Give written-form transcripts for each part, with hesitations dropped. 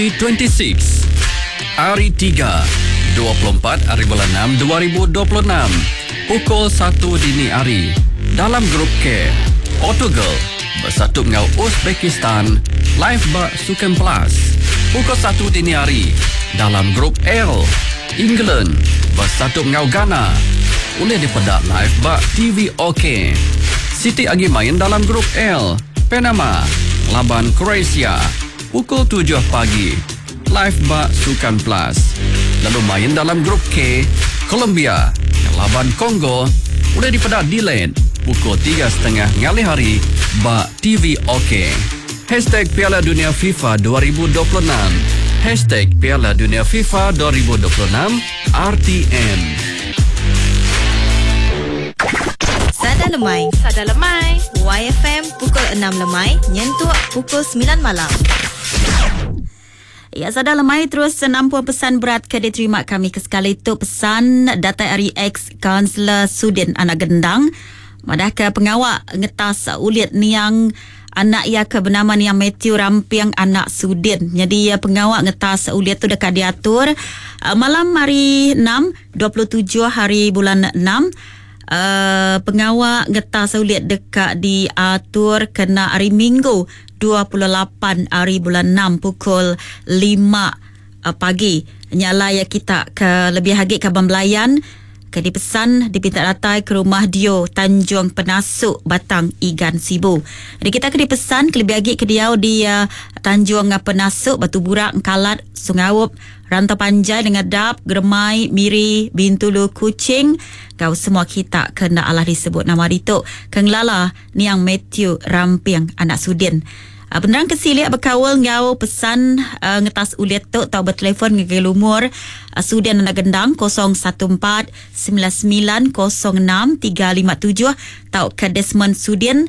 26 Hari 3 24 hari bulan 6 2026 Pukul 1 dini hari dalam grup K Portugal bersatu dengan Uzbekistan live bak Sukan Plus. Pukul 1 dini hari dalam grup L England bersatu dengan Ghana boleh dipedak live bak TV OK. Siti lagi main dalam grup L Panama laban Croatia pukul 7 pagi live bak Sukan Plus. Lalu main dalam grup K Colombia laban Kongo boleh dipedak delayed pukul 3.30 ngali hari bak TV OK. Hashtag Piala Dunia FIFA 2026 Hashtag Piala Dunia FIFA 2026 RTM. Sada lemai YFM pukul 6 lemai nyentuh pukul 9 malam. Ya, Sada lemai terus nampuan pesan berat ke diterima kami ke sekali itu pesan Datai Ari X Kansler Sudin anak gendang madah ke pengawak ngetas ulit niang anak ia ke bernama niang Matthew Rampiang anak Sudin. Jadi pengawak ngetas ulit tu dekat diatur malam hari 6 27 hari bulan 6. Pengawak ngetas ulit dekat diatur kena hari Minggu 28 hari bulan 6 pukul 5 pagi. Nyala ya kita ke lebih hagit Kaban Belayan ke dipesan dipinta datai ke rumah Dio Tanjung Penasuk Batang Igan Sibu. Jadi kita ke dipesan ke lebih hagit ke dia di Tanjung Penasuk Batu Burak Kalat Sungawup Rantau Panjai dengan Dap Germai Miri Bintulu Kucing. Kau semua kita kena Allah disebut nama dituk Kenglala Niang Matthew Rampiang anak Sudin. Beneran kesilik berkawal ngau pesan ngetas ulit tu tau bertelefon ngegel umur Sudin anak gendang 014-9906-357 tau ke Desmond Sudin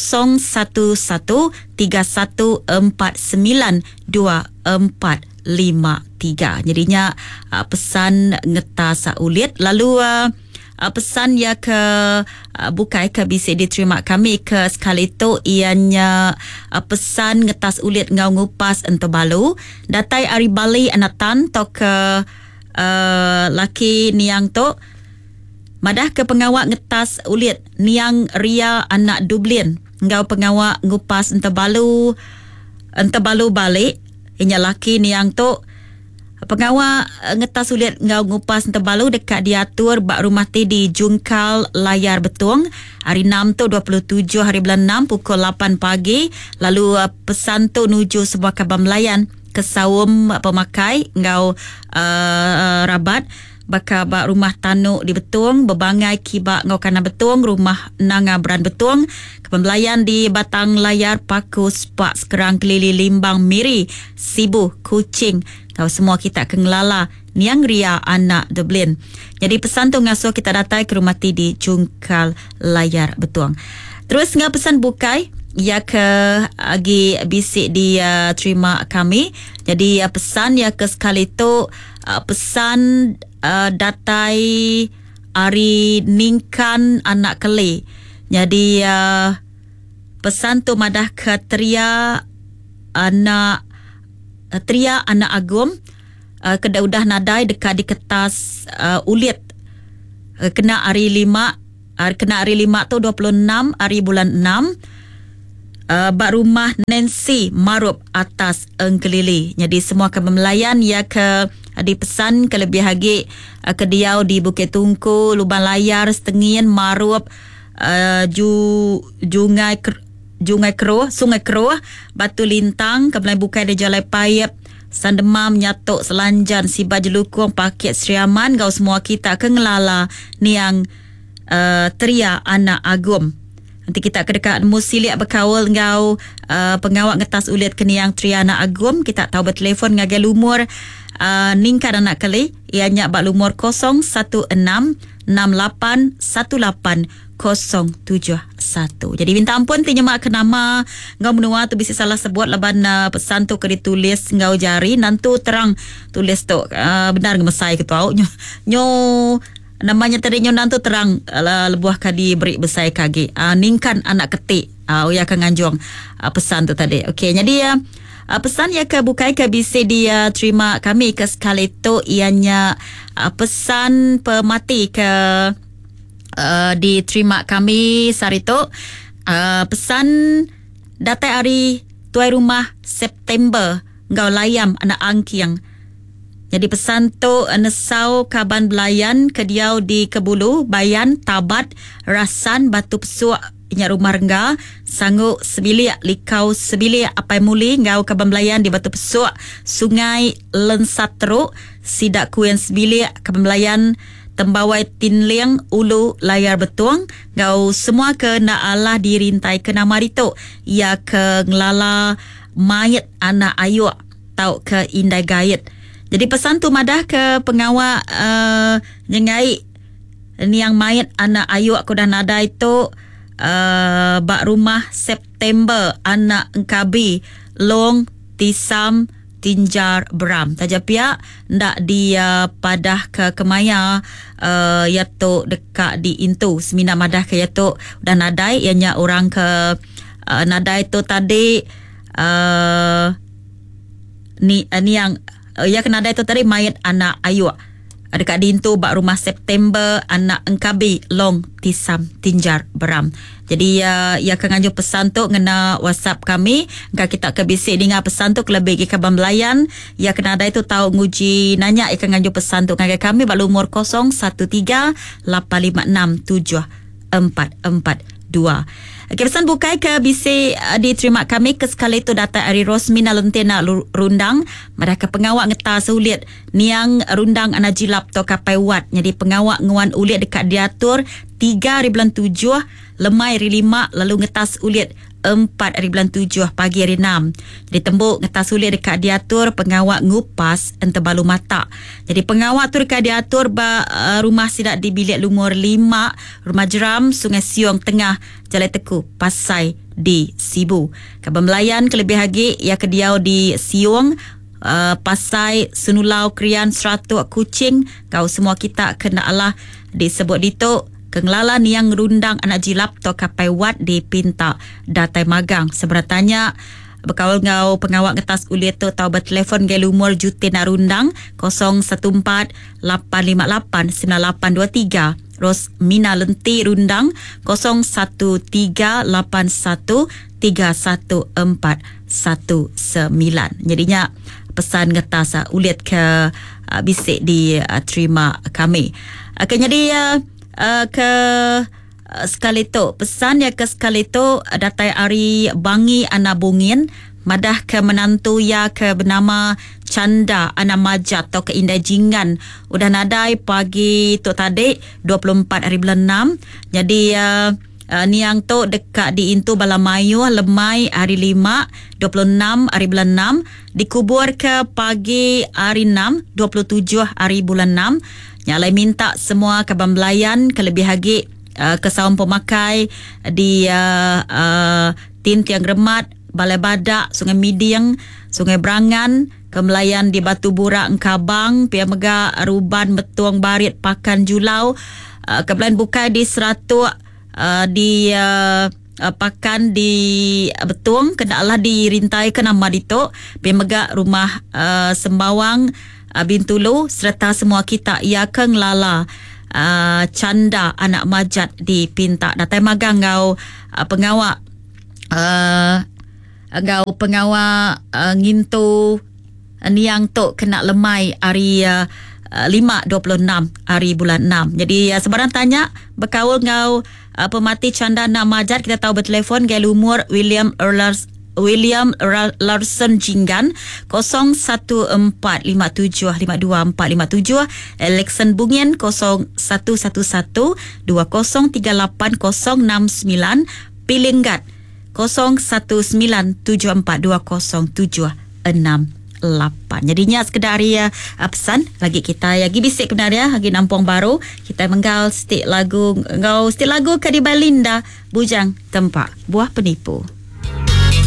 011-349-2453. Jadinya pesan ngetas ulit. Lalu pesan ya ke bukai ke bisik diterima kami ke sekali tu ianya pesan ngetas ulit ngau ngupas ento balu datai Ari Bali anatan to ke laki niang tu madah ke pengawak ngetas ulit niang Ria anak Dublin ngau pengawak ngupas ento balu balik inya laki niang tu pengawak ngetas ulit ngau ngupas terbalu dekat diatur bak rumah ti di Jungkal Layar Betung hari 6 tu 27 hari bulan 6 pukul 8 pagi. Lalu pesan tu nuju sebuah Kaban Melayan ke Sawum pemakai ngau rabat baka bak rumah Tanuk di Betung bebangai kibak ngau Kana Betung rumah Nanga Beran Betung Kaban Melayan di Batang Layar Paku Sepak Sekerang Kelili Limbang Miri Sibu Kucing. Kau semua kita kengelala Niang Ria anak Dublin. Jadi pesan tu ngasuh kita datai ke rumah ti di Jungkal Layar Betuang. Terus ngah pesan bukai ya ke agi bisik di terima kami. Jadi pesan ya ke sekali tu pesan datai Ari Ningkan anak Kele. Jadi pesan tu madah ke Tria anak Agum kedaudah nadai dekat di kertas ulit kena hari 5 tu 26 hari bulan 6 bak rumah Nancy Marup atas Engkelili. Jadi semua Kaban Melayan ya ke dipesan ke lebih hagi ke diau di Bukit Tungku Lubang Layar Setengin Marup Sungai Keroh, Batu Lintang, Kebelai Bukai di Jalai Payap, Sandemam, Nyatok, Selanjan, Siba Jelukong, Pakit Seriaman, kau semua kita kengelala niang Tria anak Agum. Nanti kita ke dekat musilik berkawal ngau pengawak ngetas ulit ke niang Tria anak Agum. Kita tahu bertelefon ngagel umur Ningkan anak Kali. Ianya bak lumur 016681807. Jadi minta ampun ti nyemak ke nama ngau menua tu bisa salah sebut laban pesan tu ke ditulis ngau jari nantu terang tulis tu benar ngemesai ke tu nyo namanya tadi nyo nantu terang lebuah kadi beri besai kagi Ningkan anak ketik ya kan nganjong pesan tu tadi. Okey, jadi pesan yang ke bukai ke bisa dia terima kami ke sekali tu ianya pesan pemati ke diterima kami sari tu pesan datai hari tuai rumah September ngau layam anak angkiang. Jadi pesan tu nesau kaban belayan kediau di Kebulu, Bayan, Tabat, Rasan, Batu Pesuak, inya rumah rengga, sanggup sebilik, likau sebilik, apai muli, ngau kaban belayan di Batu Pesuak, Sungai Lensat Teruk, Sidak Kuyen sebilik, kaban belayan, Tembawai Tinliang, Ulu, Layar Betuang, ngau semua ke naalah dirintai ke nama itu, ia ke ngelala mayat anak ayuk, tau ke Indai Gayet. Jadi pesan tu madah ke pengawal nyengai ni yang mayat anak ayu aku dah nada itu bak rumah September anak engkabi long tisam tinjar beram taja pia ndak dia padah ke kemaya yato dekat di intu semina madah ke yato dah nadai ianya orang ke nadai tu tadi ni yang ya kena ada itu tadi mayat anak ayu dekat dintu bak rumah September anak engkabi long tisam tinjar beram. Jadi ya akan ngajuk pesan tu ngena WhatsApp kami ngka kita ke bisik dengar pesan tu kelebih ke kaban belayan ya kena ada itu tahu nguji nanya akan ngajuk pesan tu ngaka kami bak umur 0138567442. Okay, pesan bukai ke bisik diterima kami ke sekali tu data Ari Rosmina Lentena Rundang mereka pengawak ngeta seulit niang rundang anak jilap to kapai wat jadi pengawak nguan ulit dekat diatur 3 bulan 7 lemai hari 5 lalu ngetas ulit 4 bulan 7 pagi hari 6 jadi tembuk ngetas ulit dekat diatur pengawak ngupas ente balu mata jadi pengawak tu dekat diatur rumah sidak di bilik lumur 5 rumah jeram Sungai Siong Tengah Jalan Teku Pasai di Sibu kaban melayan kelebih hagi ia kediau di Siong Pasai Sunulau Krian Seratuk Kucing kau semua kita kena Allah disebut dito kenglalan yang rundang anak jilap to kapai wat di pinta datai magang seberatanya berkawal ngau pengawak ngetas ulit tu tau bertelefon gaya lumur jutina rundang 014-858-9823 Rosmina Lenti Rundang 0138131419 jadinya pesan ngetas ulit ke bisik di terima kami jadi ke sekali tu pesan ya ke sekali tu datai Ari Bangi anak Bungin madah ke menantu ya ke bernama Canda anak Majat atau ke Indai Jingan udah nadai pagi tu tadi 24 hari bulan 6 jadi niang tu dekat di Intu Balamayu lemai hari 5 26 hari bulan 6 dikubur ke pagi hari 6 27 hari bulan 6 nyalai minta semua kaban belayan kelebih hagi kesawang pemakai di Tin Tiang Remat Balai Badak Sungai Midiang Sungai Berangan kemelayan di Batu Burak Engkabang Pia Mega Ruban Betuang Barit Pakan Julau kebelayan bukai di Seratuk di pakan di Betuang kena Allah dirintai ke nama dito Pia Mega rumah Sembawang Bintulu serta semua kita ia keng lala Canda anak Majat di pinta datai magang ngau pengawak ngintu niang tu kena lemai hari 5.26 hari bulan 6 jadi sebarang tanya berkawal ngau pemati Canda anak Majat kita tahu bertelefon gaya umur William Larson Jinggan 0114575247 Alexan Bungien 0111203809 Pilinggat 0197420768 jadinya sekedar pesan lagi kita lagi bisik benar ya lagi Nampung Baru kita menggal stik lagu ke di Balinda Bujang Tempak Buah Penipu.